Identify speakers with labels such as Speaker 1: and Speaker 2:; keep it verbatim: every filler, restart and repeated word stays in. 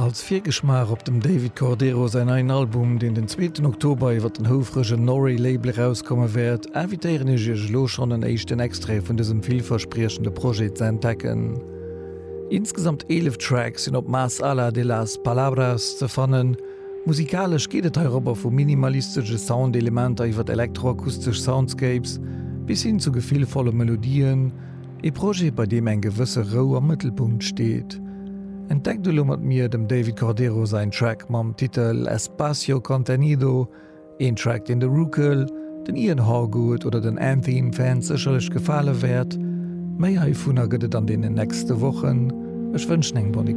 Speaker 1: Als Viergeschmar op dem David Cordero sein ein Album, den den zweiten Oktober iwwer den hofregen Norrie Label rauskomme werd, invitéieren ich lo schon den echten Extra vun diesem vielversprechende Projekt zu entdecken. Insgesamt elf Tracks sind op Mas alla de las Palabras zu fannen. Musikalisch geht es darüber vu minimalistische Soundelementer iwwer elektroakustisch Soundscapes bis hin zu gefühlvolle Melodien, e Projekt, bei dem ein gewisser Roh am Mittelpunkt steht. Entdeckt du mat mir dem David Cordero sein Track mam Titel Espacio Contenido, ein Track den de Rukel, den Ian Hargood oder den Anthem-Fans sicherlich gefallen wird. Mei ha vunner gëtt an den nächste Wochen. Ech wünsch eng bonne